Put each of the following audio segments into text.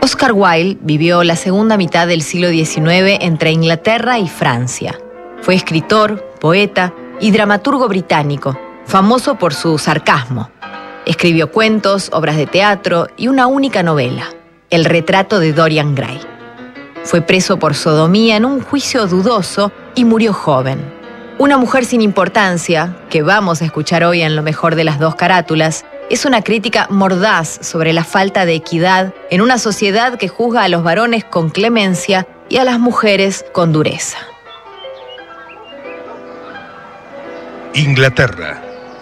Oscar Wilde vivió la segunda mitad del siglo XIX entre Inglaterra y Francia. Fue escritor, poeta y dramaturgo británico, famoso por su sarcasmo. Escribió cuentos, obras de teatro y una única novela, El retrato de Dorian Gray. Fue preso por sodomía en un juicio dudoso y murió joven. Una mujer sin importancia, que vamos a escuchar hoy en Lo mejor de las dos carátulas, es una crítica mordaz sobre la falta de equidad en una sociedad que juzga a los varones con clemencia y a las mujeres con dureza. Inglaterra,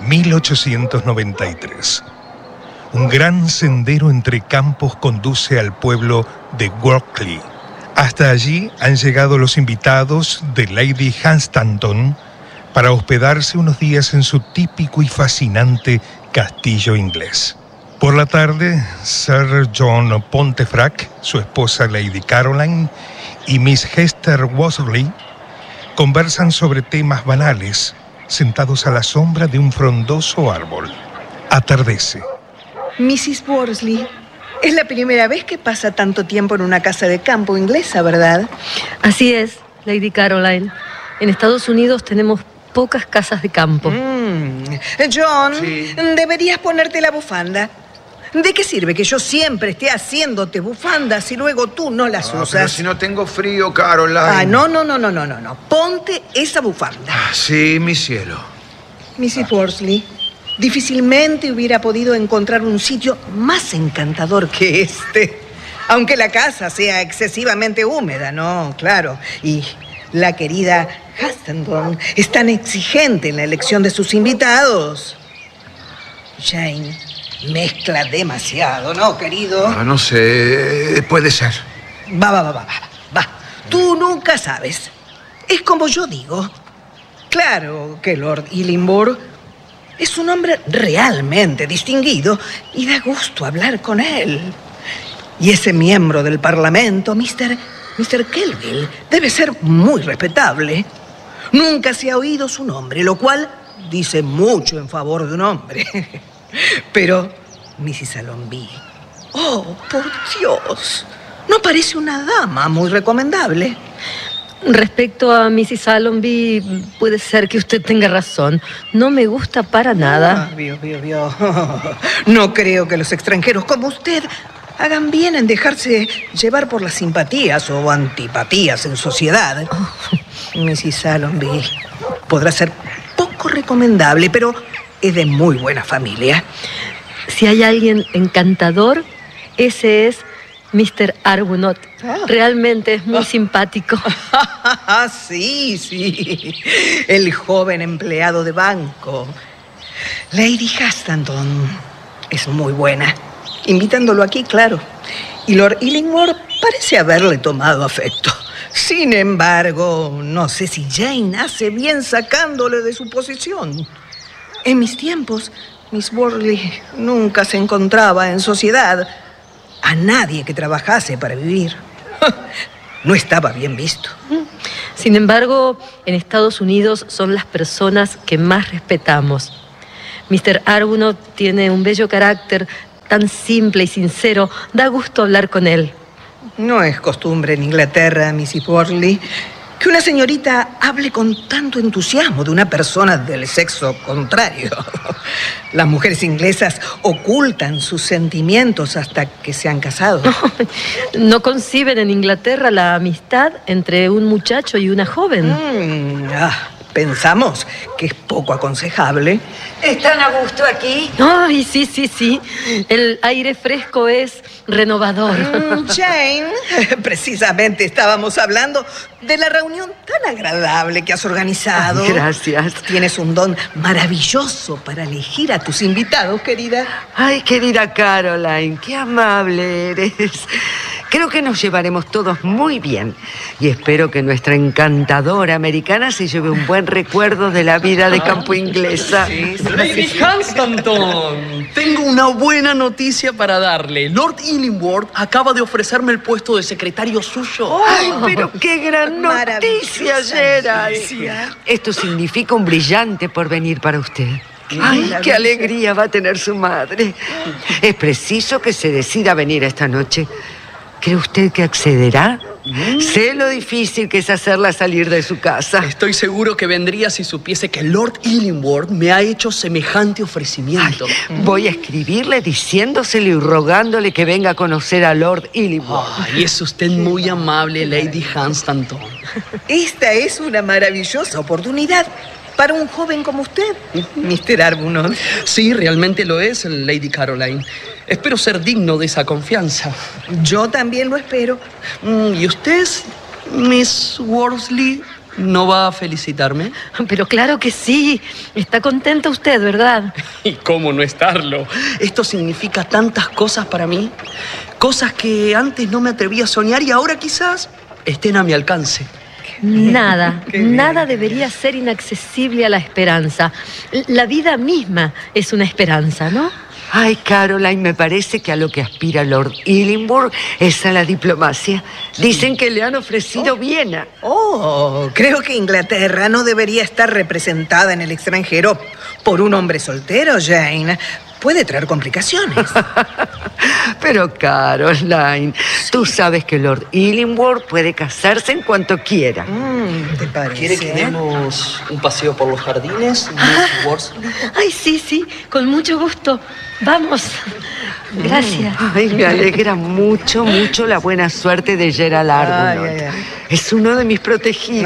1893. Un gran sendero entre campos conduce al pueblo de Workley. Hasta allí han llegado los invitados de Lady Hunstanton para hospedarse unos días en su típico y fascinante castillo inglés. Por la tarde, Sir John Pontefract, su esposa Lady Caroline y Miss Hester Worsley conversan sobre temas banales, sentados a la sombra de un frondoso árbol. Atardece. Mrs. Worsley, es la primera vez que pasa tanto tiempo en una casa de campo inglesa, ¿verdad? Así es, Lady Caroline. En Estados Unidos tenemos pocas casas de campo. John, Sí. deberías ponerte la bufanda. ¿De qué sirve que yo siempre esté haciéndote bufandas y luego tú no las usas? Pero si no tengo frío, Caroline. Ah, no. Ponte esa bufanda. Sí, mi cielo. Mrs. Worsley, difícilmente hubiera podido encontrar un sitio más encantador que este. Aunque la casa sea excesivamente húmeda, ¿no? Claro. Y la querida Hunstanton es tan exigente en la elección de sus invitados. Jane mezcla demasiado, ¿no, querido? No sé, puede ser. Va. Tú nunca sabes. Es como yo digo. Claro que Lord Illingworth es un hombre realmente distinguido y da gusto hablar con él. Y ese miembro del Parlamento, Mr. Kelvil, debe ser muy respetable. Nunca se ha oído su nombre, lo cual dice mucho en favor de un hombre. Pero, Mrs. Allonby, oh, por Dios, no parece una dama muy recomendable. Respecto a Mrs. Allonby, puede ser que usted tenga razón. No me gusta para nada. Vio. No creo que los extranjeros como usted hagan bien en dejarse llevar por las simpatías o antipatías en sociedad. Mrs. Allonby podrá ser poco recomendable, pero es de muy buena familia. Si hay alguien encantador, ese es Mr. Arbuthnot. Realmente es muy simpático. Sí. El joven empleado de banco. Lady Hunstanton es muy buena. Invitándolo aquí, claro. Y Lord Illingworth parece haberle tomado afecto. Sin embargo, no sé si Jane hace bien sacándole de su posición. En mis tiempos, Miss Worsley nunca se encontraba en sociedad a nadie que trabajase para vivir. No estaba bien visto. Sin embargo, en Estados Unidos son las personas que más respetamos. Mr. Arbuthnot tiene un bello carácter, tan simple y sincero. Da gusto hablar con él. No es costumbre en Inglaterra, Mrs. Worsley, que una señorita hable con tanto entusiasmo de una persona del sexo contrario. Las mujeres inglesas ocultan sus sentimientos hasta que se han casado. ¿No conciben en Inglaterra la amistad entre un muchacho y una joven? Pensamos que es poco aconsejable. ¿Están a gusto aquí? Ay, sí. El aire fresco es renovador. Jane, precisamente estábamos hablando de la reunión tan agradable que has organizado. Gracias. Tienes un don maravilloso para elegir a tus invitados, querida. Ay, querida Caroline, qué amable eres. Creo que nos llevaremos todos muy bien y espero que nuestra encantadora americana se lleve un buen recuerdo de la vida de campo inglesa. Lady Hunstanton, tengo una buena noticia para darle. Lord Illingworth acaba de ofrecerme el puesto de secretario suyo. ¡Ay, pero qué gran noticia, Gerald! Esto significa un brillante porvenir para usted. ¡Ay, qué alegría va a tener su madre! Es preciso que se decida a venir esta noche. ¿Cree usted que accederá? Sé lo difícil que es hacerla salir de su casa. Estoy seguro que vendría si supiese que Lord Illingworth me ha hecho semejante ofrecimiento. Voy a escribirle diciéndosele y rogándole que venga a conocer a Lord Illingworth. Ay, es usted muy amable, Lady Hunstanton. Esta es una maravillosa oportunidad para un joven como usted, Mr. Arbuthnot. Sí, realmente lo es, Lady Caroline. Espero ser digno de esa confianza. Yo también lo espero. ¿Y usted, Miss Worsley, no va a felicitarme? Pero claro que sí. Está contenta usted, ¿verdad? ¿Y cómo no estarlo? Esto significa tantas cosas para mí. Cosas que antes no me atreví a soñar y ahora quizás estén a mi alcance. Nada debería ser inaccesible a la esperanza. La vida misma es una esperanza, ¿no? Ay, Caroline, me parece que a lo que aspira Lord Illingworth es a la diplomacia. Dicen que le han ofrecido Viena. Creo que Inglaterra no debería estar representada en el extranjero por un hombre soltero, Jane. Puede traer complicaciones. Pero, Caroline, tú sabes que Lord Illingworth puede casarse en cuanto quiera. ¿Te parece? ¿Quiere que demos un paseo por los jardines, Miss Worsley? Ay, sí, con mucho gusto. Vamos. Gracias. Ay, me alegra mucho la buena suerte de Gerald Arbuthnot. Es uno de mis protegidos.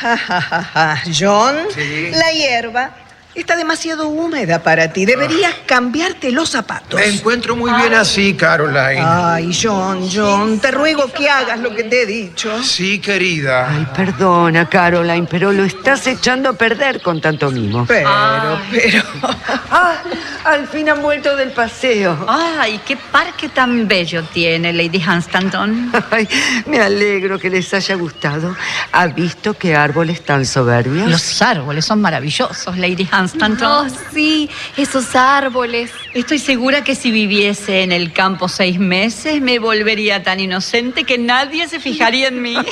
John, Sí. la hierba está demasiado húmeda para ti. Deberías cambiarte los zapatos. Me encuentro muy bien así, Caroline. Ay, John, te ruego que hagas lo que te he dicho. Sí, querida. Ay, perdona, Caroline, pero lo estás echando a perder con tanto mimo. Pero... Ah, al fin han vuelto del paseo. ¡Ay, qué parque tan bello tiene, Lady Hunstanton! Ay, me alegro que les haya gustado. ¿Ha visto qué árboles tan soberbios? Los árboles son maravillosos, Lady Hunstanton. Oh, sí, esos árboles. Estoy segura que si viviese en el campo 6 meses me volvería tan inocente que nadie se fijaría en mí.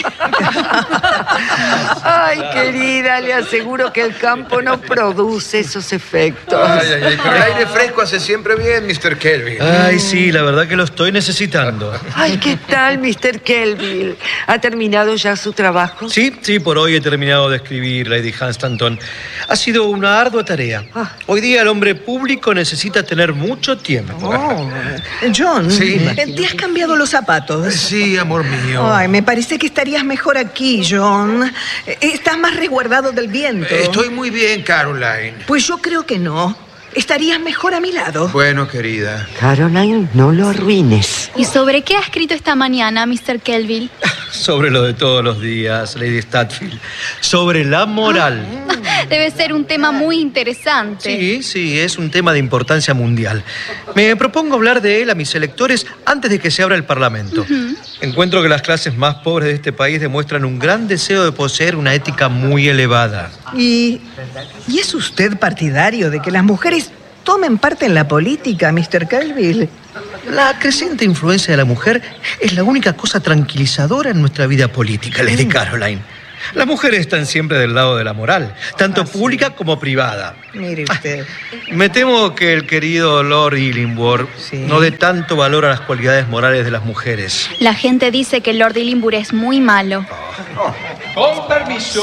Ay, querida, le aseguro que el campo no produce esos efectos. Ay, pero el aire fresco hace siempre bien, Mr. Kelvin. Ay, sí, la verdad que lo estoy necesitando. Ay, ¿qué tal, Mr. Kelvin? ¿Ha terminado ya su trabajo? Sí, por hoy he terminado de escribir, Lady Hunstanton. Ha sido una ardua tarea. Hoy día el hombre público necesita tener mucho tiempo. John, Sí. ¿te has cambiado los zapatos? Sí, amor mío. Ay, me parece que estarías mejor aquí, John. Estás más resguardado del viento. Estoy muy bien, Caroline. Pues yo creo que no. Estarías mejor a mi lado. Bueno, querida. Caroline, no lo arruines. ¿Y sobre qué ha escrito esta mañana, Mr. Kelvin? Sobre lo de todos los días, Lady Statfield. Sobre la moral. Debe ser un tema muy interesante. Sí, es un tema de importancia mundial. Me propongo hablar de él a mis electores antes de que se abra el Parlamento. Encuentro que las clases más pobres de este país demuestran un gran deseo de poseer una ética muy elevada. ¿Y es usted partidario de que las mujeres tomen parte en la política, Mr. Kelvin? La creciente influencia de la mujer es la única cosa tranquilizadora en nuestra vida política, Lady Caroline. Las mujeres están siempre del lado de la moral, tanto pública como privada. Mire usted. Me temo que el querido Lord Illingworth no dé tanto valor a las cualidades morales de las mujeres. La gente dice que Lord Illingworth es muy malo. Con permiso.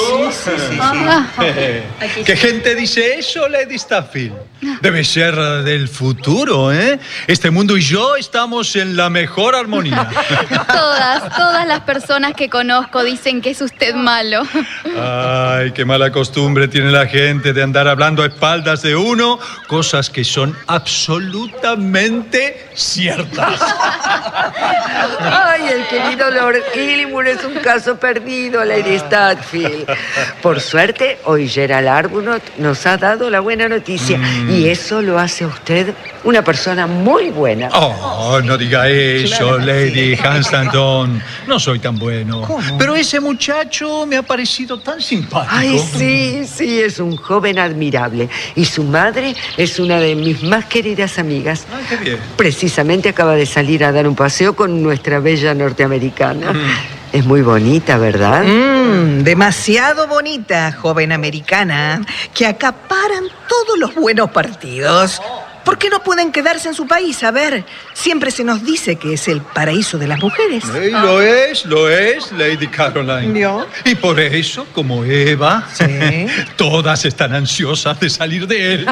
¿Qué gente dice eso, Lady Statfield? Debe ser del futuro, ¿eh? Este mundo y yo estamos en la mejor armonía. Todas las personas que conozco dicen que es usted malo. Ay, qué mala costumbre tiene la gente de andar hablando a espaldas de uno, cosas que son absolutamente ciertas. Ay, el querido Lord Illingworth es un caso perdido, Lady Statfield. Por suerte, hoy Gerald Arbuthnot nos ha dado la buena noticia y eso lo hace a usted una persona muy buena. Oh, no diga eso, Lady Hunstanton. No soy tan bueno. ¿Cómo? Pero ese muchacho me ha parecido tan simpático. Ay, sí, es un joven admirable. Y su madre es una de mis más queridas amigas. Ay, qué bien. Precisamente acaba de salir a dar un paseo con nuestra bella norteamericana. Es muy bonita, ¿verdad? Demasiado bonita, joven americana, que acaparan todos los buenos partidos. ¿Por qué no pueden quedarse en su país? A ver, siempre se nos dice que es el paraíso de las mujeres. Lo es, Lady Caroline. ¿Vio? Y por eso, como Eva, todas están ansiosas de salir de él.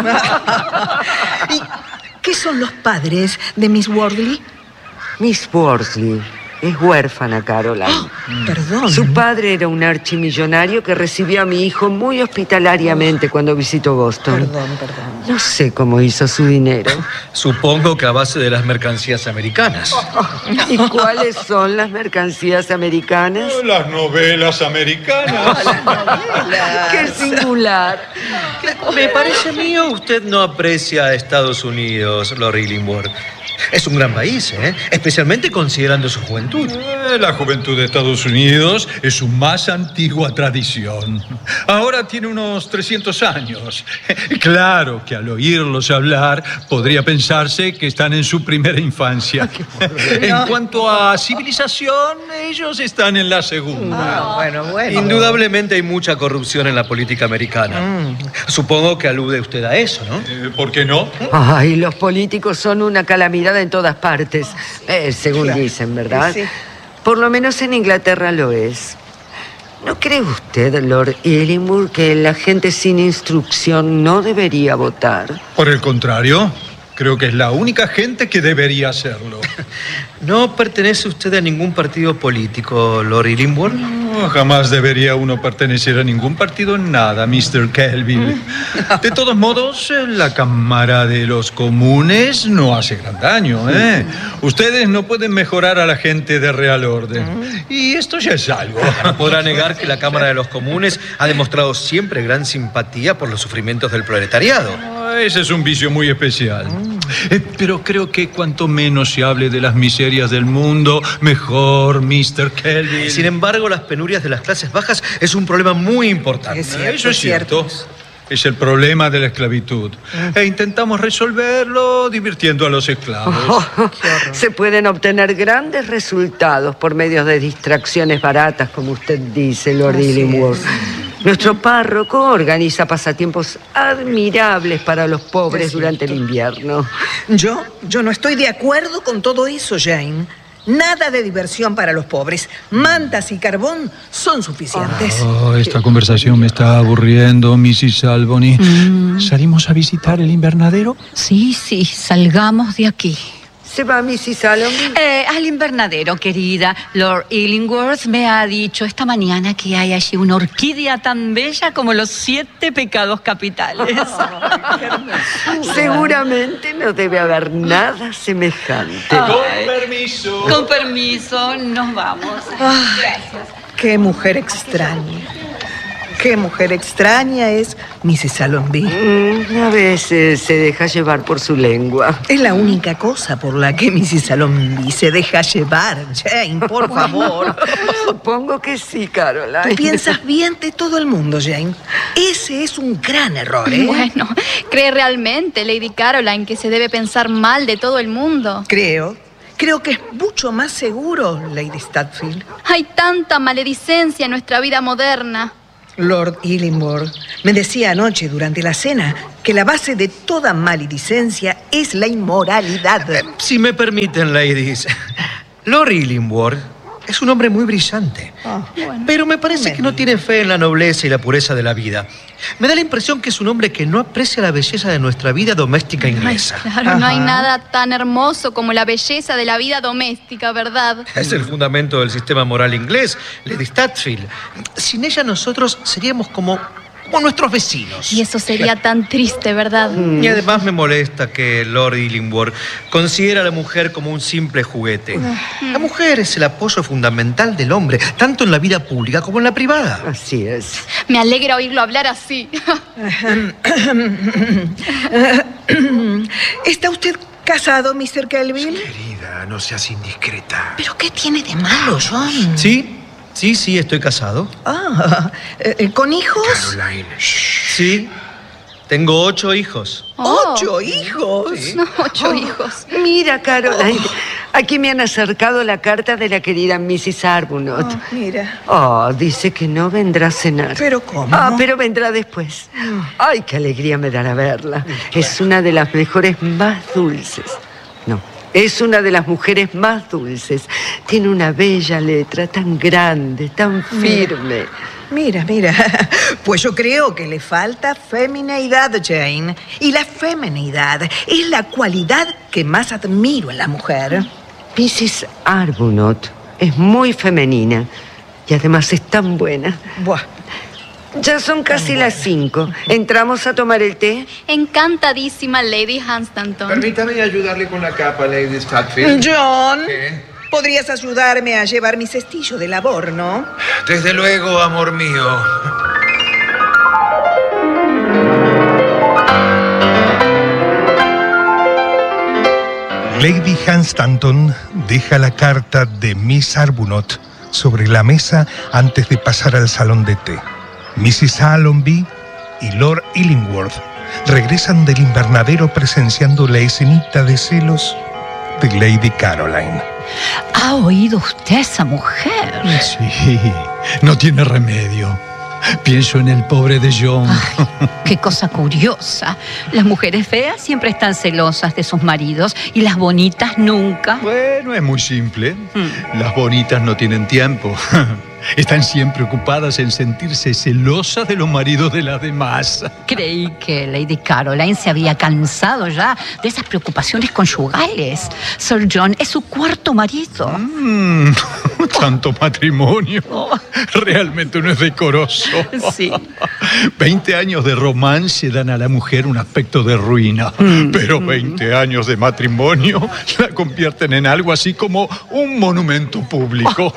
¿Y qué son los padres de Miss Worsley? Miss Worsley es huérfana, Caroline. Perdón. Su padre era un archimillonario que recibió a mi hijo muy hospitalariamente cuando visitó Boston. Perdón. No sé cómo hizo su dinero. Supongo que a base de las mercancías americanas. ¿Y cuáles son las mercancías americanas? Las novelas americanas. ¡Qué singular! Me parece mío, usted no aprecia a Estados Unidos, Lord Illingworth. Es un gran país, especialmente considerando su juventud. La juventud de Estados Unidos es su más antigua tradición. Ahora tiene unos 300 años. Claro que al oírlos hablar podría pensarse que están en su primera infancia. En cuanto a civilización, ellos están en la segunda. Bueno. Indudablemente hay mucha corrupción en la política americana. Supongo que alude usted a eso, ¿no? ¿Por qué no? Ay, los políticos son una calamidad en todas partes, según dicen, ¿verdad? Sí. Por lo menos en Inglaterra lo es. ¿No cree usted, Lord Illingworth, que la gente sin instrucción no debería votar? Por el contrario, creo que es la única gente que debería hacerlo. ¿No pertenece usted a ningún partido político, Lord Illingworth? No, jamás debería uno pertenecer a ningún partido en nada, Mr. Kelvin. De todos modos, la Cámara de los Comunes no hace gran daño, ¿eh? Ustedes no pueden mejorar a la gente de Real Orden. Y esto ya es algo. No podrá negar que la Cámara de los Comunes ha demostrado siempre gran simpatía por los sufrimientos del proletariado. Ese es un vicio muy especial. Pero creo que cuanto menos se hable de las miserias del mundo, mejor, Mr. Kelvin. Sin embargo, las penurias de las clases bajas es un problema muy importante. Eso es cierto. Es el problema de la esclavitud. E intentamos resolverlo divirtiendo a los esclavos. Se pueden obtener grandes resultados por medio de distracciones baratas, como usted dice, Lord Illingworth. Nuestro párroco organiza pasatiempos admirables para los pobres durante el invierno. Yo no estoy de acuerdo con todo eso, Jane. Nada de diversión para los pobres. Mantas y carbón son suficientes. Esta conversación me está aburriendo, Mrs. Albany. ¿Salimos a visitar el invernadero? Sí, salgamos de aquí. ¿Se va Mrs. Albany? Al invernadero, querida. Lord Illingworth me ha dicho esta mañana que hay allí una orquídea tan bella como los 7 pecados capitales. Seguramente no debe haber nada semejante. Con permiso, nos vamos. Gracias. Qué mujer extraña. Qué mujer extraña es Mrs. Allonby. A veces se deja llevar por su lengua. Es la única cosa por la que Mrs. Allonby se deja llevar. Jane, por favor. Supongo que sí, Caroline. Tú piensas bien de todo el mundo, Jane. Ese es un gran error, ¿eh? Bueno, ¿cree realmente, Lady Caroline, que se debe pensar mal de todo el mundo? Creo que es mucho más seguro, Lady Stutfield. Hay tanta maledicencia en nuestra vida moderna. Lord Illingworth me decía anoche durante la cena que la base de toda maledicencia es la inmoralidad. Si me permiten, ladies, Lord Illingworth es un hombre muy brillante. Pero me parece que no tiene fe en la nobleza y la pureza de la vida. Me da la impresión que es un hombre que no aprecia la belleza de nuestra vida doméstica inglesa. Ay, claro, no hay nada tan hermoso como la belleza de la vida doméstica, ¿verdad? Es el fundamento del sistema moral inglés, Lady Stutfield. Sin ella nosotros seríamos como nuestros vecinos. Y eso sería tan triste, ¿verdad? Y además me molesta que Lord Illingworth considera a la mujer como un simple juguete. La mujer es el apoyo fundamental del hombre, tanto en la vida pública como en la privada. Así es. Me alegra oírlo hablar así. ¿Está usted casado, Mr. Kelvin? Querida, no seas indiscreta. ¿Pero qué tiene de malo, John? Sí, estoy casado. ¿Con hijos? Caroline. Sí, tengo 8 hijos. ¿8 hijos? No, 8 hijos. Mira, Caroline, Aquí me han acercado la carta de la querida Mrs. Arbuthnot. Oh, mira. Oh, dice que no vendrá a cenar. ¿Pero cómo? Ah, pero vendrá después. Ay, qué alegría me dará verla. Es una de las mejores más dulces. No, es una de las mujeres más dulces. Tiene una bella letra, tan grande, tan firme. Mira. Pues yo creo que le falta femineidad, Jane. Y la feminidad es la cualidad que más admiro en la mujer. Mrs. Arbuthnot es muy femenina y además es tan buena. Buah. Ya son casi las 5. ¿Entramos a tomar el té? Encantadísima, Lady Hunstanton. Permítame ayudarle con la capa, Lady Statfield. John, ¿Qué? podrías ayudarme a llevar mi cestillo de labor, ¿no? Desde luego, amor mío. Lady Hunstanton deja la carta de Miss Arbuthnot sobre la mesa antes de pasar al salón de té. Mrs. Allonby y Lord Illingworth regresan del invernadero presenciando la escenita de celos de Lady Caroline. ¿Ha oído usted a esa mujer? Sí, no tiene remedio. Pienso en el pobre de John. Ay, qué cosa curiosa. Las mujeres feas siempre están celosas de sus maridos y las bonitas nunca. Bueno, es muy simple. Las bonitas no tienen tiempo. Están siempre ocupadas en sentirse celosas de los maridos de las demás. Creí que Lady Caroline se había cansado ya de esas preocupaciones conyugales. Sir John es su cuarto marido. Tanto matrimonio. Realmente no es decoroso. Sí. 20 años de romance dan a la mujer un aspecto de ruina. Pero 20 años de matrimonio la convierten en algo así como un monumento público.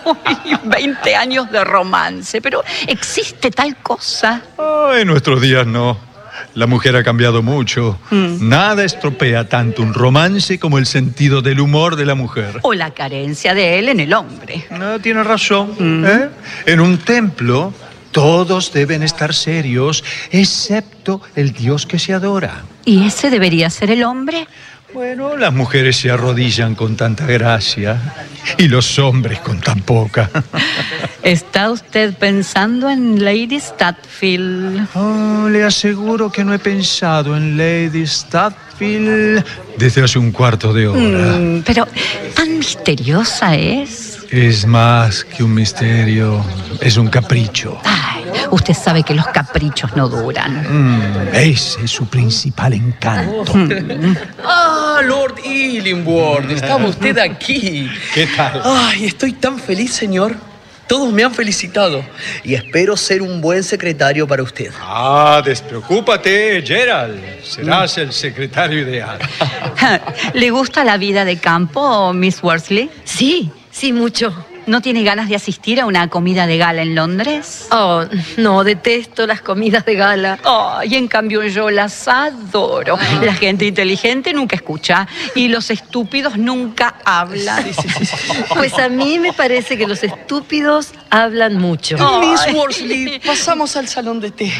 20 años de romance, pero ¿existe tal cosa? En nuestros días no. La mujer ha cambiado mucho. Nada estropea tanto un romance como el sentido del humor de la mujer. O la carencia de él en el hombre. No, tiene razón. En un templo todos deben estar serios, excepto el Dios que se adora. ¿Y ese debería ser el hombre? Bueno, las mujeres se arrodillan con tanta gracia y los hombres con tan poca. ¿Está usted pensando en Lady Statfield? Oh, le aseguro que no he pensado en Lady Statfield desde hace un cuarto de hora. Pero tan misteriosa es. Es más que un misterio, es un capricho. Ay, usted sabe que los caprichos no duran. Ese es su principal encanto. Ah, Lord Illingworth, estaba usted aquí. ¿Qué tal? Ay, estoy tan feliz, señor. Todos me han felicitado y espero ser un buen secretario para usted. Ah, despreocúpate, Gerald. Serás el secretario ideal. ¿Le gusta la vida de campo, Miss Worsley? Sí, mucho. ¿No tiene ganas de asistir a una comida de gala en Londres? Oh, no, detesto las comidas de gala. Y en cambio yo las adoro. La gente inteligente nunca escucha y los estúpidos nunca hablan. Sí. Pues a mí me parece que los estúpidos hablan mucho. Miss Worsley, pasamos al salón de té.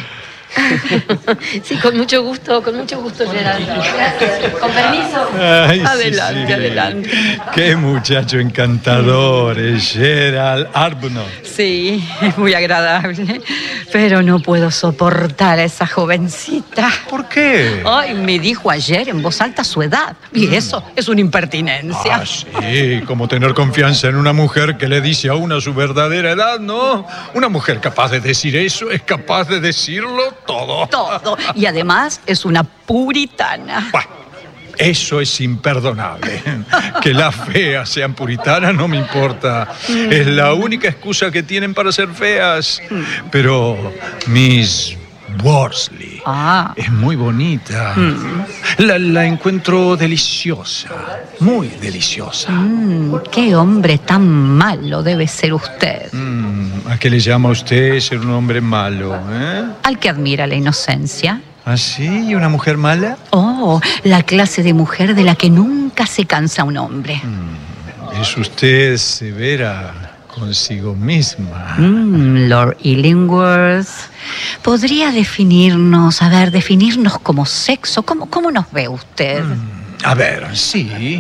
Sí, con mucho gusto, Gerald. Gracias. Con permiso. Ay, Adelante, adelante. Qué muchacho encantador es Gerald Arbuthnot. Sí, es muy agradable, pero no puedo soportar a esa jovencita. ¿Por qué? Ay, me dijo ayer en voz alta su edad, y eso es una impertinencia. Ah, sí, como tener confianza en una mujer que le dice a una su verdadera edad, ¿no? Una mujer capaz de decir eso es capaz de decirlo todo. Todo. Y además es una puritana. Bah, eso es imperdonable. Que las feas sean puritanas no me importa. Es la única excusa que tienen para ser feas. Pero Miss Worsley es muy bonita. La encuentro deliciosa. Muy deliciosa. Qué hombre tan malo debe ser usted. ¿A qué le llama a usted ser un hombre malo? Al que admira la inocencia. ¿Ah, sí? ¿Y una mujer mala? La clase de mujer de la que nunca se cansa un hombre. Es usted severa consigo misma. Lord Illingworth, ¿podría definirnos como sexo? ¿Cómo nos ve usted? A ver, sí.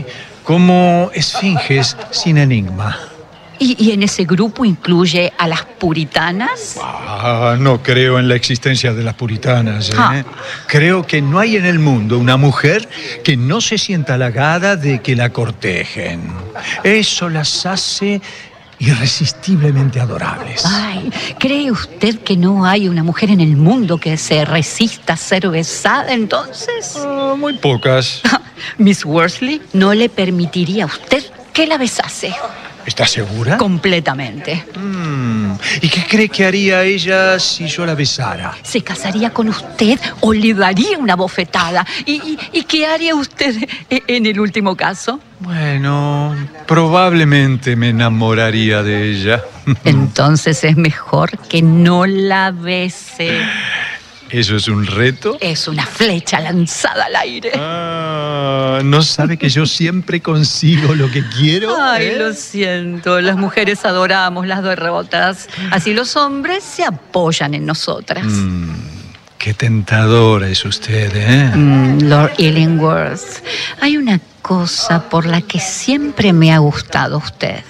como esfinges sin enigma. ¿Y en ese grupo incluye a las puritanas? No creo en la existencia de las puritanas. Ah. Creo que no hay en el mundo una mujer que no se sienta halagada de que la cortejen. Eso las hace irresistiblemente adorables. Ay, ¿cree usted que no hay una mujer en el mundo que se resista a ser besada entonces? Muy pocas. Miss Worsley no le permitiría a usted que la besase. ¿Está segura? Completamente. ¿Y qué cree que haría ella si yo la besara? ¿Se casaría con usted o le daría una bofetada? ¿Y qué haría usted en el último caso? Bueno, probablemente me enamoraría de ella. Entonces es mejor que no la bese. ¿Eso es un reto? Es una flecha lanzada al aire. ¿No sabe que yo siempre consigo lo que quiero? Ay, lo siento. Las mujeres adoramos las derrotas. Así los hombres se apoyan en nosotras. Qué tentadora es usted, Lord Illingworth, hay una cosa por la que siempre me ha gustado usted.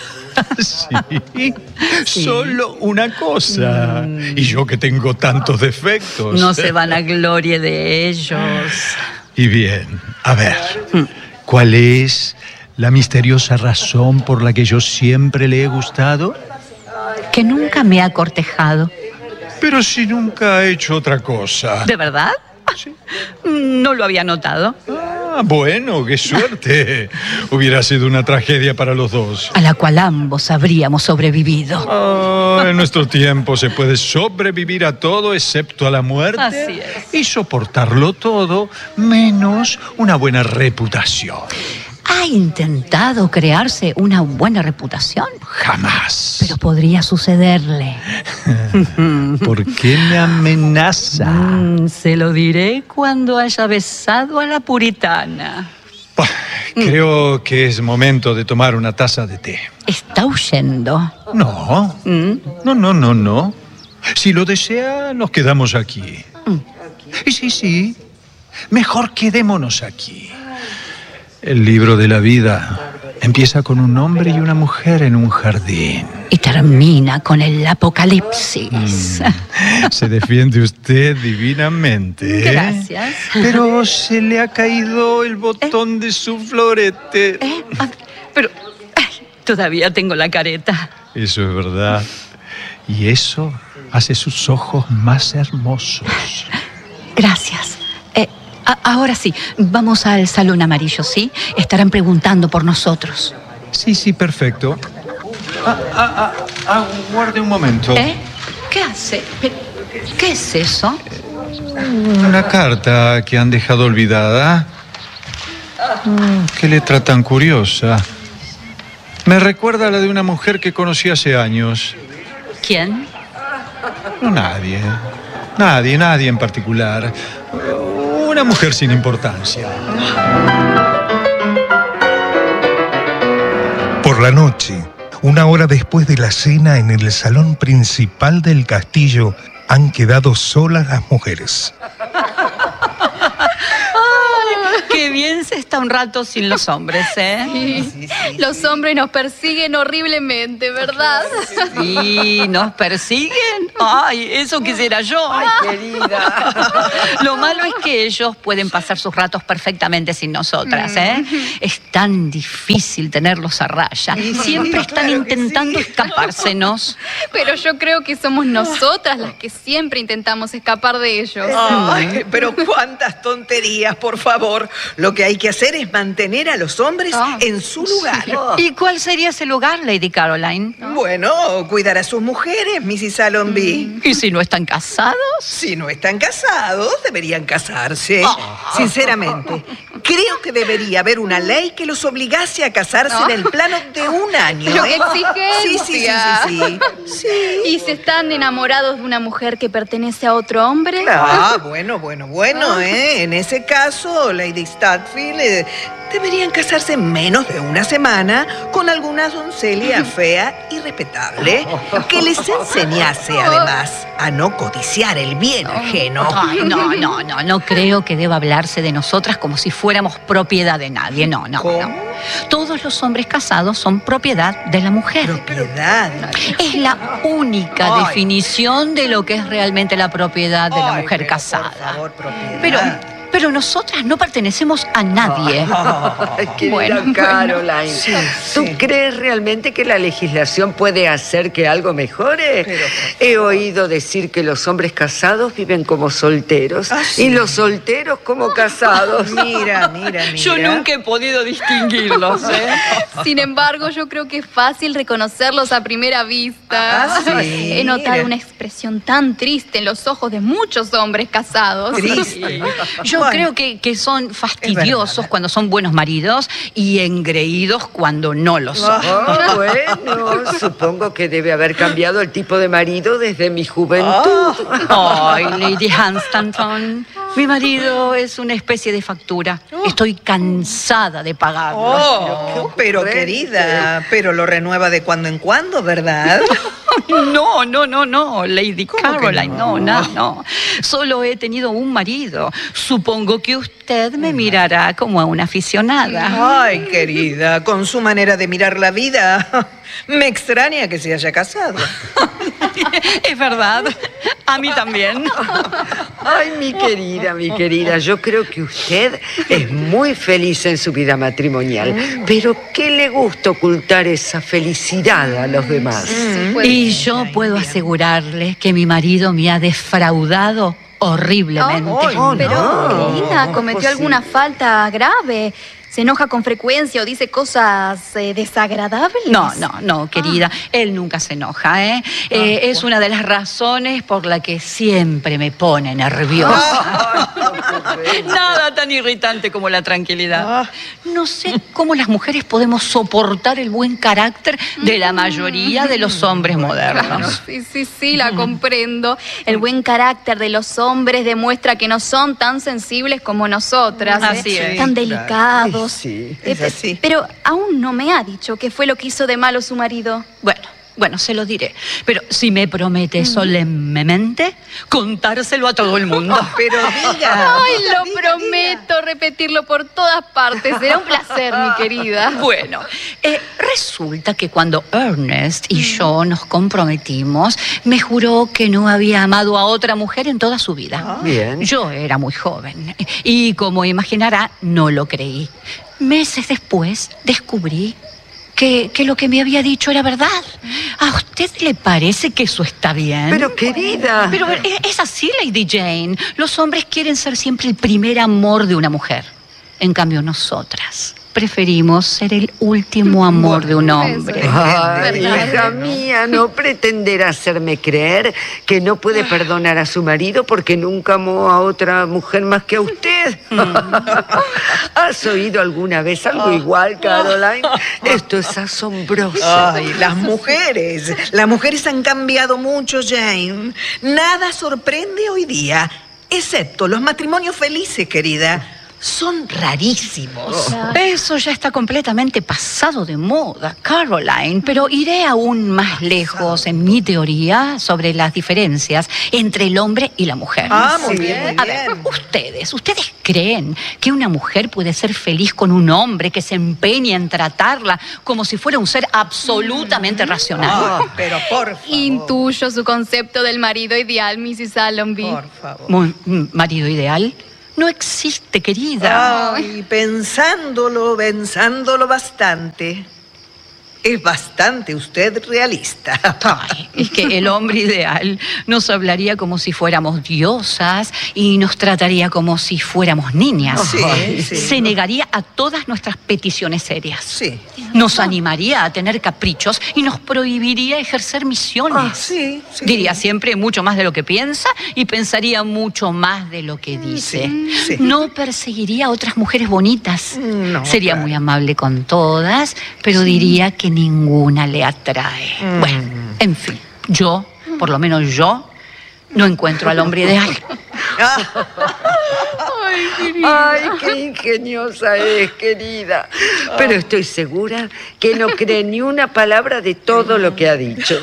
Sí, solo una cosa. Y yo que tengo tantos defectos. No se vanaglorie de ellos. Y bien, a ver, ¿cuál es la misteriosa razón por la que yo siempre le he gustado? Que nunca me ha cortejado. Pero si nunca ha hecho otra cosa. ¿De verdad? Sí. No lo había notado. Bueno, qué suerte. Hubiera sido una tragedia para los dos. A la cual ambos habríamos sobrevivido. En nuestro tiempo se puede sobrevivir a todo excepto a la muerte. Así es. Y soportarlo todo menos una buena reputación. ¿Ha intentado crearse una buena reputación? Jamás. Pero podría sucederle. ¿Por qué me amenaza? Se lo diré cuando haya besado a la puritana. Creo que es momento de tomar una taza de té. ¿Está huyendo? No. No. Si lo desea, nos quedamos aquí. Y sí. Mejor quedémonos aquí. El libro de la vida empieza con un hombre y una mujer en un jardín. Y termina con el apocalipsis. Se defiende usted divinamente. Gracias. Pero se le ha caído el botón de su florete. Pero todavía tengo la careta. Eso es verdad. Y eso hace sus ojos más hermosos. Gracias. Ahora sí, vamos al salón amarillo, ¿sí? Estarán preguntando por nosotros. Sí, perfecto. Guarde un momento. ¿Qué hace? ¿Qué es eso? Una carta que han dejado olvidada. Qué letra tan curiosa. Me recuerda a la de una mujer que conocí hace años. ¿Quién? No, nadie. Nadie en particular. Una mujer sin importancia. Por la noche, una hora después de la cena en el salón principal del castillo, han quedado solas las mujeres. Qué bien se está un rato sin los hombres, Sí. Los hombres nos persiguen horriblemente, ¿verdad? Sí, nos persiguen. Ay, eso quisiera yo. Ay, querida. Lo malo es que ellos pueden pasar sus ratos perfectamente sin nosotras, Es tan difícil tenerlos a raya. Siempre están intentando escapársenos. Pero yo creo que somos nosotras las que siempre intentamos escapar de ellos. Ay, pero cuántas tonterías, por favor. Lo que hay que hacer es mantener a los hombres en su lugar. ¿Y cuál sería ese lugar, Lady Caroline? Bueno, cuidar a sus mujeres, Mrs. Allonby. ¿Y si no están casados? Si no están casados, deberían casarse. Sinceramente, creo que debería haber una ley que los obligase a casarse en el plano de un año. Pero qué exigencia. Sí. ¿Y si están enamorados de una mujer que pertenece a otro hombre? Bueno, En ese caso, Lady Stutfield, deberían casarse en menos de una semana con con alguna doncella fea y respetable que les enseñase además a no codiciar el bien ajeno. Ay, no creo que deba hablarse de nosotras como si fuéramos propiedad de nadie. No. Todos los hombres casados son propiedad de la mujer. ¿Propiedad? Es la única definición de lo que es realmente la propiedad de la mujer casada. Por favor, propiedad. Pero nosotras no pertenecemos a nadie. Querida Caroline, ¿tú crees realmente que la legislación puede hacer que algo mejore? He oído decir que los hombres casados viven como solteros y los solteros como casados. Mira. Yo nunca he podido distinguirlos, ¿eh? Sin embargo, yo creo que es fácil reconocerlos a primera vista. He notado una expresión tan triste en los ojos de muchos hombres casados. Triste. Yo creo que son fastidiosos cuando son buenos maridos y engreídos cuando no lo son. Bueno, supongo que debe haber cambiado el tipo de marido desde mi juventud. Ay, Lady Hunstanton, mi marido es una especie de factura. Estoy cansada de pagarlo. Pero querida, pero lo renueva de cuando en cuando, ¿verdad? No, Lady Caroline, no. Solo he tenido un marido. Supongo que usted me mirará como a una aficionada. Ay, querida, con su manera de mirar la vida, me extraña que se haya casado. Es verdad, a mí también. Ay, mi querida, yo creo que usted es muy feliz en su vida matrimonial, pero ¿qué le gusta ocultar esa felicidad a los demás? Y yo puedo asegurarle que mi marido me ha defraudado horriblemente. Pero, querida, cometió alguna falta grave. ¿Se enoja con frecuencia o dice cosas desagradables? No, querida. Él nunca se enoja, ¿eh? Es una de las razones por la que siempre me pone nerviosa. Nada tan irritante como la tranquilidad. No sé cómo las mujeres podemos soportar el buen carácter de la mayoría de los hombres modernos. Sí, la comprendo. El buen carácter de los hombres demuestra que no son tan sensibles como nosotras. Así es. Tan delicados. Sí, es así. Pero aún no me ha dicho qué fue lo que hizo de malo su marido. Bueno, se lo diré. Pero si me promete solemnemente contárselo a todo el mundo. Pero diga. Ay, lo prometo repetirlo por todas partes. Será un placer, mi querida. Bueno, resulta que cuando Ernest y yo nos comprometimos, me juró que no había amado a otra mujer en toda su vida. Bien. Yo era muy joven y, como imaginará, no lo creí. Meses después descubrí que lo que me había dicho era verdad. ¿A usted le parece que eso está bien? Pero, querida... Pero es así, Lady Jane. Los hombres quieren ser siempre el primer amor de una mujer. En cambio, nosotras preferimos ser el último amor de un hombre. Ay, hija mía, no pretenderá hacerme creer que no puede perdonar a su marido porque nunca amó a otra mujer más que a usted. ¿Has oído alguna vez algo igual, Caroline? Esto es asombroso. Ay, las mujeres han cambiado mucho, Jane. Nada sorprende hoy día, excepto los matrimonios felices, querida. Son rarísimos. Eso ya está completamente pasado de moda, Caroline. Pero iré aún más lejos en mi teoría sobre las diferencias entre el hombre y la mujer. Muy bien. A ver, ustedes creen que una mujer puede ser feliz con un hombre que se empeña en tratarla como si fuera un ser absolutamente racional? Pero por favor. Intuyo su concepto del marido ideal, Mrs. Allonby. Por favor. ¿Marido ideal? No existe, querida. Ay, pensándolo bastante. Es bastante usted realista. Ay, es que el hombre ideal nos hablaría como si fuéramos diosas y nos trataría como si fuéramos niñas. Sí. Se negaría a todas nuestras peticiones serias. Sí. Nos animaría a tener caprichos y nos prohibiría ejercer misiones. Sí. Diría siempre mucho más de lo que piensa y pensaría mucho más de lo que dice. Sí. No perseguiría a otras mujeres bonitas. No, Sería muy amable con todas, pero diría que ninguna le atrae. Bueno, en fin, por lo menos yo, no encuentro al hombre ideal. Ay, qué ingeniosa es, querida. Pero estoy segura que no cree ni una palabra de todo lo que ha dicho.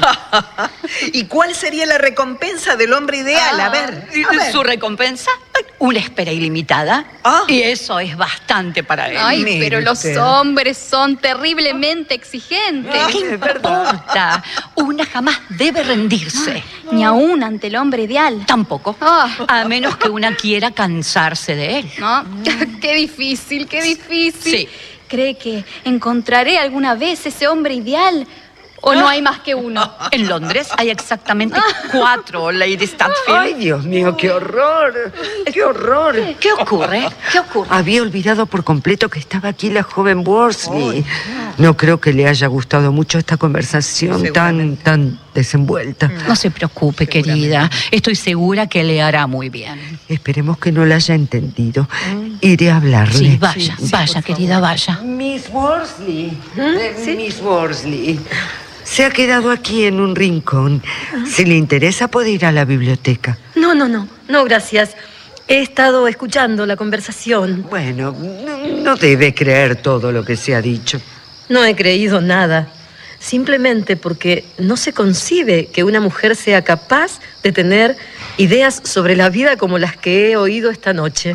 ¿Y cuál sería la recompensa del hombre ideal? A ver. ¿Su recompensa? Una espera ilimitada. Y eso es bastante para él. Ay, pero los hombres son terriblemente exigentes. ¿Qué importa? Una jamás debe rendirse. Ni aún ante el hombre ideal. Tampoco. A menos que una quiera cansarse de él. ¿No? Qué difícil, qué difícil. Sí. ¿Cree que encontraré alguna vez ese hombre ideal? ¿O no hay más que uno? En Londres hay exactamente 4 Lady Stanfield. Ay, Dios mío, qué horror. ¡Qué horror! ¿Qué ocurre? ¿Qué ocurre? Había olvidado por completo que estaba aquí la joven Worsley. No creo que le haya gustado mucho esta conversación tan desenvuelta. No se preocupe, querida. Estoy segura que le hará muy bien. Esperemos que no la haya entendido. Iré a hablarle. Sí, vaya, querida, vaya. Miss Worsley. Miss Worsley. Se ha quedado aquí en un rincón. Si le interesa, puede ir a la biblioteca. No, gracias. He estado escuchando la conversación. Bueno, no debe creer todo lo que se ha dicho. No he creído nada. Simplemente porque no se concibe que una mujer sea capaz de tener ideas sobre la vida como las que he oído esta noche.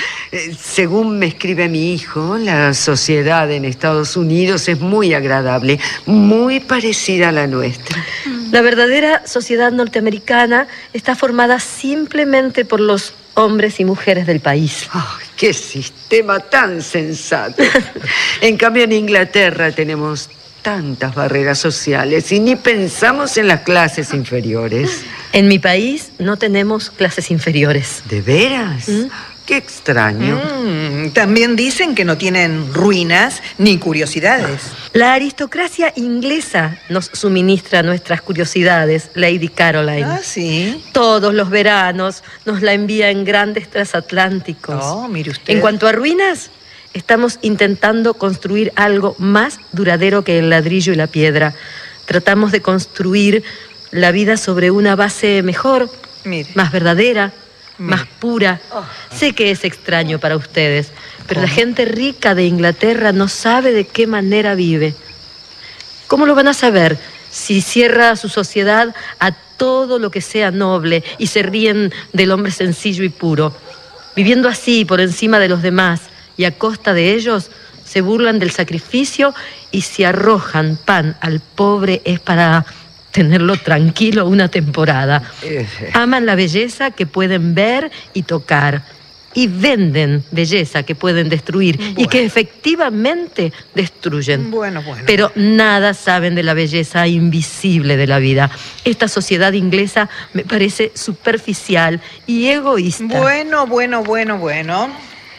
Según me escribe mi hijo, la sociedad en Estados Unidos es muy agradable, muy parecida a la nuestra. La verdadera sociedad norteamericana está formada simplemente por los hombres y mujeres del país. ¡Ay, qué sistema tan sensato! En cambio, en Inglaterra tenemos tantas barreras sociales y ni pensamos en las clases inferiores. En mi país no tenemos clases inferiores. ¿De veras? Qué extraño. También dicen que no tienen ruinas ni curiosidades. La aristocracia inglesa nos suministra nuestras curiosidades, Lady Caroline. Ah, sí. Todos los veranos nos la envía en grandes transatlánticos. Oh, mire usted. En cuanto a ruinas, estamos intentando construir algo más duradero que el ladrillo y la piedra. Tratamos de construir la vida sobre una base mejor, más verdadera, más pura. Sé que es extraño para ustedes, pero la gente rica de Inglaterra no sabe de qué manera vive. ¿Cómo lo van a saber si cierra su sociedad a todo lo que sea noble y se ríen del hombre sencillo y puro? Viviendo así por encima de los demás y a costa de ellos, se burlan del sacrificio y si arrojan pan al pobre es para tenerlo tranquilo una temporada. Aman la belleza que pueden ver y tocar y venden belleza que pueden destruir y que efectivamente destruyen. Pero nada saben de la belleza invisible de la vida. Esta sociedad inglesa me parece superficial y egoísta. Bueno.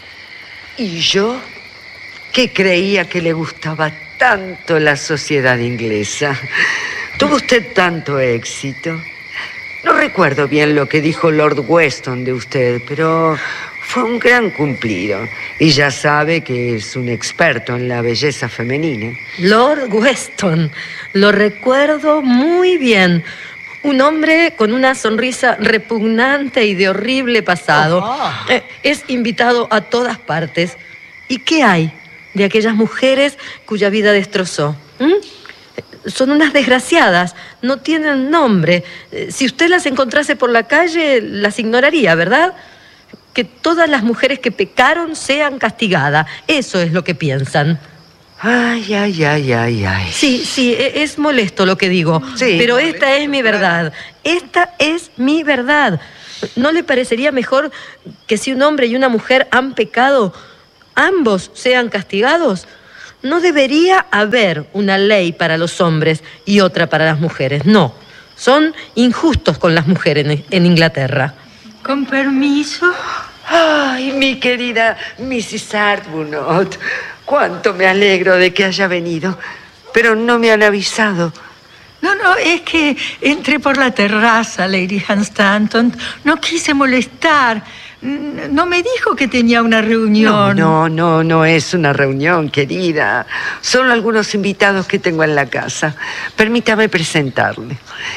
¿Y yo? Que creía que le gustaba tanto la sociedad inglesa. Tuvo usted tanto éxito. No recuerdo bien lo que dijo Lord Weston de usted, pero fue un gran cumplido. Y ya sabe que es un experto en la belleza femenina. Lord Weston, lo recuerdo muy bien. Un hombre con una sonrisa repugnante y de horrible pasado. Es invitado a todas partes. ¿Y qué hay de aquellas mujeres cuya vida destrozó? Son unas desgraciadas, no tienen nombre. Si usted las encontrase por la calle, las ignoraría, ¿verdad? Que todas las mujeres que pecaron sean castigadas. Eso es lo que piensan. Ay. Sí, es molesto lo que digo, pero esta es mi verdad. Esta es mi verdad. ¿No le parecería mejor que si un hombre y una mujer han pecado, ambos sean castigados? No debería haber una ley para los hombres y otra para las mujeres. No, son injustos con las mujeres en Inglaterra. Con permiso. Ay, mi querida Mrs. Arbuthnot, cuánto me alegro de que haya venido, pero no me han avisado. No, es que entré por la terraza, Lady Hunstanton. No quise molestar. No me dijo que tenía una reunión. No es una reunión, querida. Son algunos invitados que tengo en la casa. Permítame presentarle.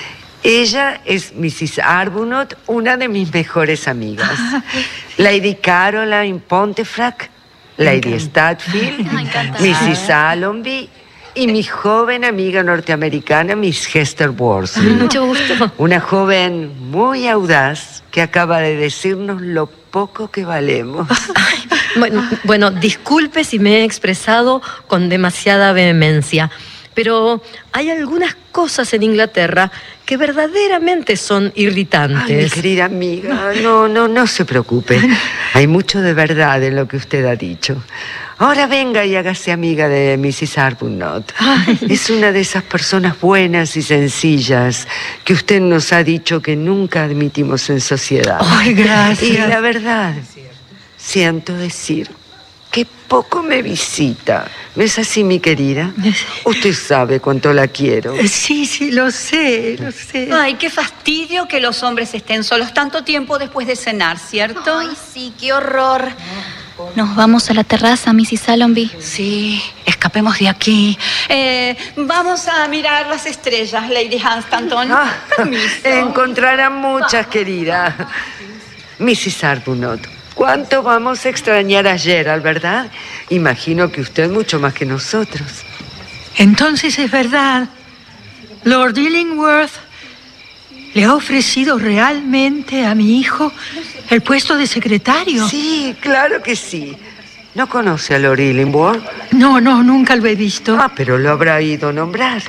Ella es Mrs. Arbuthnot, una de mis mejores amigas. Lady Caroline Pontefract, Lady Statfield, Mrs. Allonby y mi joven amiga norteamericana, Miss Hester Worsley. Mucho gusto. Una joven muy audaz que acaba de decirnos lo poco que valemos. Bueno, disculpe si me he expresado con demasiada vehemencia, pero hay algunas cosas en Inglaterra que verdaderamente son irritantes. Ay, mi querida amiga, no se preocupe. Hay mucho de verdad en lo que usted ha dicho. Ahora venga y hágase amiga de Mrs. Arbuthnot. Es una de esas personas buenas y sencillas que usted nos ha dicho que nunca admitimos en sociedad. Ay, gracias. Y la verdad, siento decir que poco me visita. ¿No es así, mi querida? Usted sabe cuánto la quiero. Sí, lo sé. Ay, qué fastidio que los hombres estén solos tanto tiempo después de cenar, ¿cierto? Ay, sí, qué horror. Nos vamos a la terraza, Mrs. Allonby. Sí, escapemos de aquí. Vamos a mirar las estrellas, Lady Hunstanton. Encontrará muchas, querida. Mrs. Arbuthnot, ¿cuánto vamos a extrañar a Gerald, verdad? Imagino que usted mucho más que nosotros. Entonces es verdad. Lord Illingworth le ha ofrecido realmente a mi hijo el puesto de secretario. Sí, claro que sí. ¿No conoce a Lord Illingworth? No, nunca lo he visto. Pero lo habrá ido a nombrar.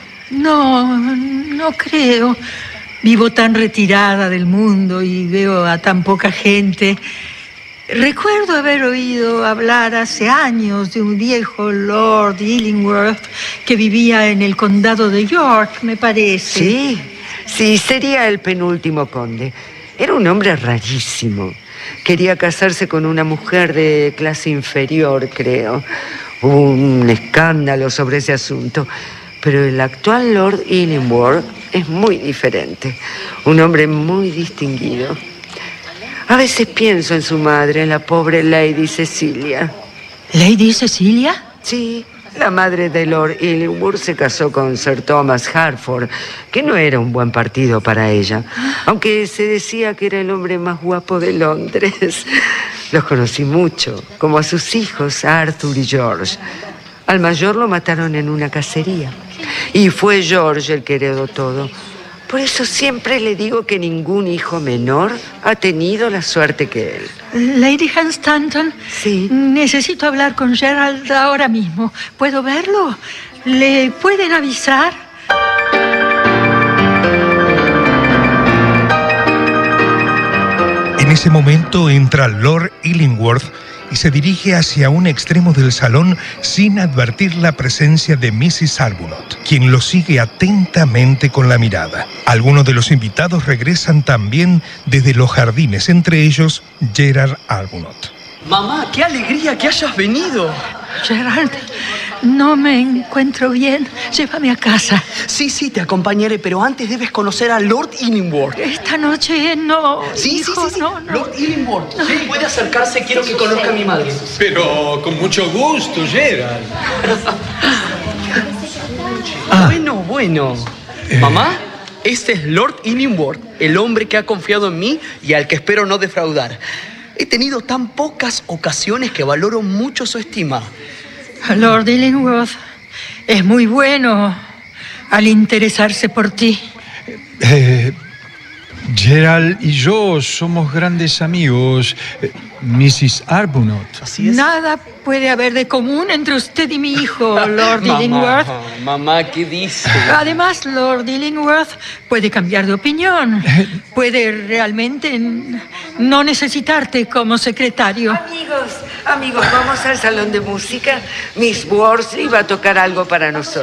No creo. Vivo tan retirada del mundo y veo a tan poca gente. Recuerdo haber oído hablar hace años de un viejo Lord Illingworth que vivía en el condado de York, me parece. Sí, sería el penúltimo conde. Era un hombre rarísimo. Quería casarse con una mujer de clase inferior, creo. Hubo un escándalo sobre ese asunto. Pero el actual Lord Illingworth es muy diferente. Un hombre muy distinguido. A veces pienso en su madre, en la pobre Lady Cecilia. ¿Lady Cecilia? Sí, la madre de Lord Illingworth se casó con Sir Thomas Harford, que no era un buen partido para ella, aunque se decía que era el hombre más guapo de Londres. Los conocí mucho, como a sus hijos, Arthur y George. Al mayor lo mataron en una cacería, y fue George el que heredó todo. Por eso siempre le digo que ningún hijo menor ha tenido la suerte que él. Lady Hunstanton. Sí. Necesito hablar con Gerald ahora mismo. ¿Puedo verlo? ¿Le pueden avisar? En ese momento entra Lord Illingworth y se dirige hacia un extremo del salón sin advertir la presencia de Mrs. Arbuthnot, quien lo sigue atentamente con la mirada. Algunos de los invitados regresan también desde los jardines, entre ellos Gerald Arbuthnot. Mamá, qué alegría que hayas venido. Gerald, no me encuentro bien. Llévame a casa. Sí, te acompañaré, pero antes debes conocer a Lord Illingworth. Esta noche no. Sí. No. Lord Illingworth. No. Sí, puede acercarse, quiero que conozca a mi madre. Pero con mucho gusto, Gerald. Bueno. Mamá, este es Lord Illingworth, el hombre que ha confiado en mí y al que espero no defraudar. He tenido tan pocas ocasiones que valoro mucho su estima. Lord Illingworth es muy bueno al interesarse por ti. Gerald y yo somos grandes amigos. Mrs. Arbuthnot. Así es. Nada puede haber de común entre usted y mi hijo, Lord Illingworth. Mamá, ¿qué dice? Además, Lord Illingworth puede cambiar de opinión. Puede realmente no necesitarte como secretario. Amigos, vamos al salón de música. Miss Worsley va a tocar algo para nosotros.